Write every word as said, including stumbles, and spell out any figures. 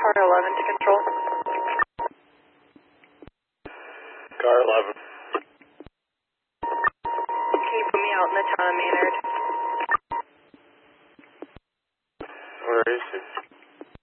car eleven to control. Car eleven. Can you put me out in the town of Maynard? Where is it?